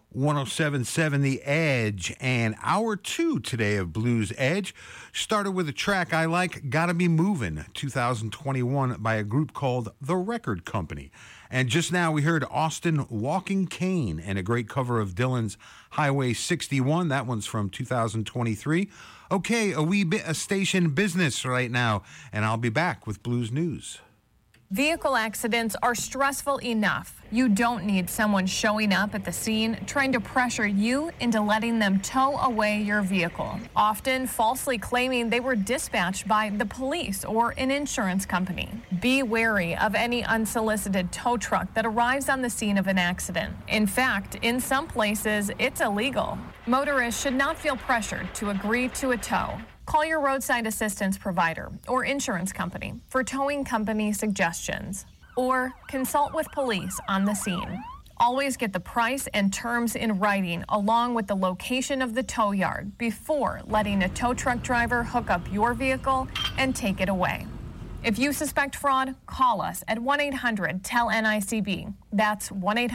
107.7 The Edge, and hour two today of Blues Edge started with a track I like, Gotta Be Movin', 2021 by a group called The Record Company. And just now we heard Austin Walking Cane and a great cover of Dylan's Highway 61. That one's from 2023. Okay, a wee bit of station business right now, and I'll be back with Blues News. Vehicle accidents are stressful enough. You don't need someone showing up at the scene trying to pressure you into letting them tow away your vehicle, often falsely claiming they were dispatched by the police or an insurance company. Be wary of any unsolicited tow truck that arrives on the scene of an accident. In fact, in some places, it's illegal. Motorists should not feel pressured to agree to a tow. Call your roadside assistance provider or insurance company for towing company suggestions, or consult with police on the scene. Always get the price and terms in writing along with the location of the tow yard before letting a tow truck driver hook up your vehicle and take it away. If you suspect fraud, call us at 1-800-TEL-NICB. That's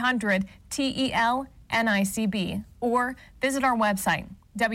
1-800-TEL-NICB, or visit our website,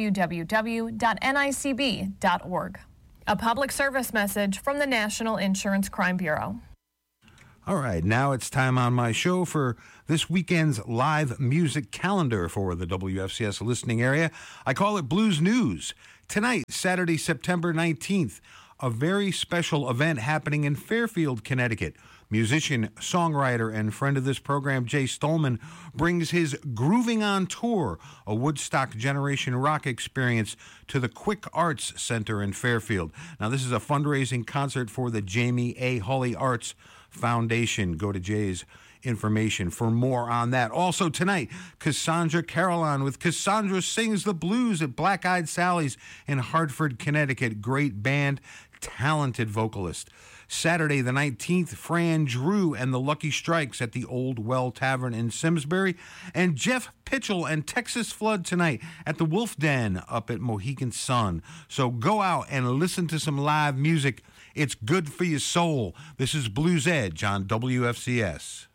www.nicb.org. A public service message from the National Insurance Crime Bureau. All right, now it's time on my show for this weekend's live music calendar for the WFCS listening area. I call it Blues News. Tonight, Saturday, September 19th, a very special event happening in Fairfield, Connecticut. Musician, songwriter, and friend of this program, Jay Stolman, brings his Grooving on Tour, a Woodstock Generation Rock experience, to the Quick Arts Center in Fairfield. Now, this is a fundraising concert for the Jamie A. Hulley Arts Foundation. Go to Jay's information for more on that. Also tonight, Cassandra Carolan with Cassandra Sings the Blues at Black Eyed Sally's in Hartford, Connecticut. Great band, talented vocalist. Saturday the 19th, Fran Drew and the Lucky Strikes at the Old Well Tavern in Simsbury. And Jeff Pitchell and Texas Flood tonight at the Wolf Den up at Mohegan Sun. So go out and listen to some live music. It's good for your soul. This is Blues Edge on WFCS.